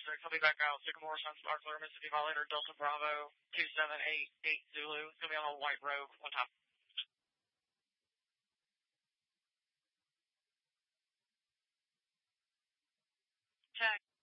6, I'll be back out. Sycamore, Sunsparkler, Mississippi Violator, Delta Bravo, 2788 Zulu. It's going to be on a white rogue, one top. Check.